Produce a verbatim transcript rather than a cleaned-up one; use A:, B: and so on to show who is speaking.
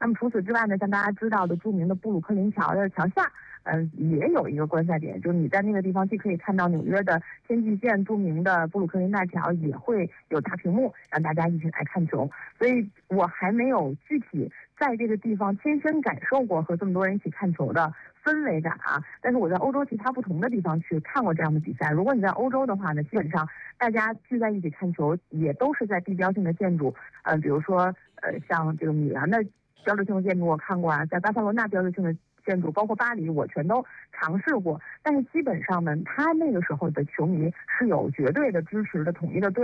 A: 那么除此之外呢，像大家知道的著名的布鲁克林桥的桥下，嗯、呃，也有一个观赛点，就是你在那个地方既可以看到纽约的天际线著名的布鲁克林大桥，也会有大屏幕让大家一起来看球。所以我还没有具体在这个地方亲身感受过和这么多人一起看球的氛围感啊，但是我在欧洲其他不同的地方去看过这样的比赛。如果你在欧洲的话呢，基本上大家聚在一起看球，也都是在地标性的建筑，呃，比如说呃像这个米兰的标志性的建筑我看过啊，在巴塞罗那标志性的建筑，包括巴黎，我全都尝试过。但是基本上呢，他那个时候的球迷是有绝对的支持的统一的队